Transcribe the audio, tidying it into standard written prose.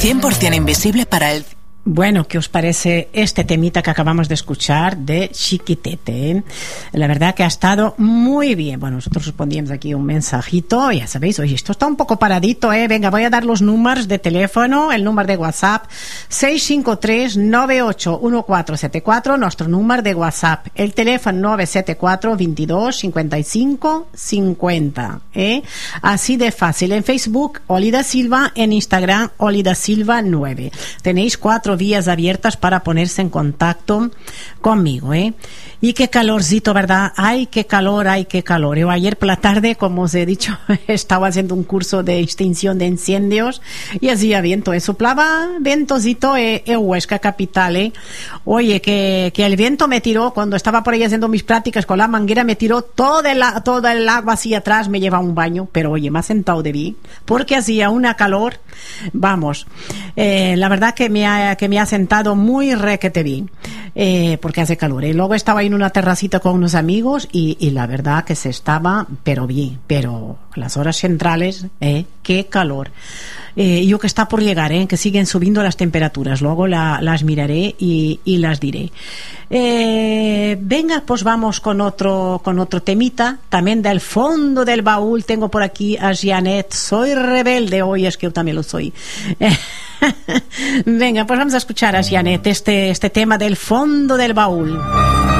100% invisible para el... Bueno, ¿qué os parece este temita que acabamos de escuchar de Chiquitete? La verdad que ha estado muy bien. Bueno, nosotros respondíamos aquí un mensajito, ya sabéis, oye, esto está un poco paradito, venga, voy a dar los números de teléfono, el número de WhatsApp, 653-981474, nuestro número de WhatsApp, el teléfono 974 22 55 50, así de fácil. En Facebook, Oli da Silva, en Instagram, Oli da Silva 9. Tenéis 4 vías abiertas para ponerse en contacto conmigo, Y qué calorcito, ¿verdad? Ay, qué calor, ay, qué calor. Yo ayer por la tarde, como os he dicho, estaba haciendo un curso de extinción de incendios y hacía viento, soplaba ventosito en Huesca capital, Oye, que el viento me tiró, cuando estaba por ahí haciendo mis prácticas con la manguera, me tiró todo el agua hacia atrás, me llevaba un baño, pero oye, me ha sentado de mí, porque hacía una calor, vamos, la verdad que me ha sentado muy requete bien, porque hace calor, Luego estaba en una terracita con unos amigos y la verdad que se estaba, pero bien, pero las horas centrales, qué calor. Yo que está por llegar, que siguen subiendo las temperaturas, luego las miraré y las diré. Venga, pues vamos con otro temita, también del fondo del baúl. Tengo por aquí a Janet, soy rebelde, hoy es que yo también lo soy. Venga, pues vamos a escuchar a Janet este tema del fondo del baúl.